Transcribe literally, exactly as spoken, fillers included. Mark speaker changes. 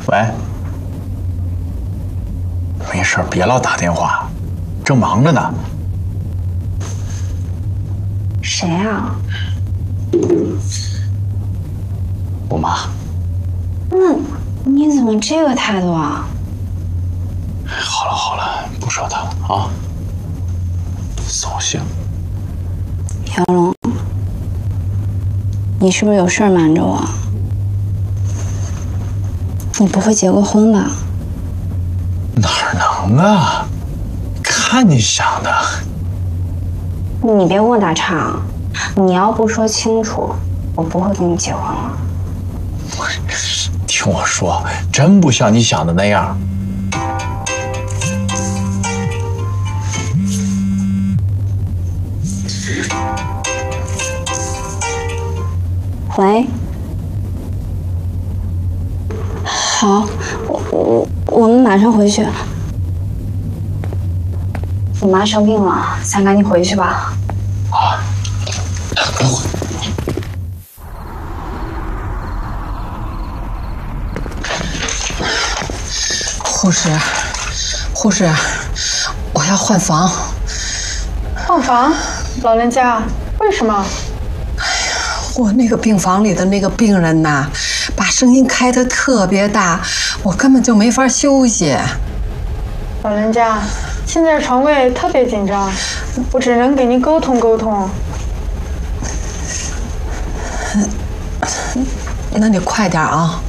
Speaker 1: 喂，没事，别老打电话，正忙着呢。
Speaker 2: 谁啊？
Speaker 1: 我妈。
Speaker 2: 那你怎么这个态度啊？
Speaker 1: 好了好了，不说他了啊，扫兴。
Speaker 2: 姚龙，你是不是有事儿瞒着我？你不会结过婚吧？
Speaker 1: 哪能啊？看你想的。
Speaker 2: 你别跟我打岔，你要不说清楚，我不会跟你结婚了。
Speaker 1: 听我说，真不像你想的那样。
Speaker 2: 喂，好，我我我们马上回去。你妈生病了，咱赶紧回去吧。
Speaker 1: 啊，快回。
Speaker 3: 护士，护士，我要换房。
Speaker 4: 换房？老人家，为什么？
Speaker 3: 我那个病房里的那个病人呐，把声音开得特别大，我根本就没法休息。
Speaker 4: 老人家，现在床位特别紧张，我只能给您沟通沟通。
Speaker 3: 那你快点啊！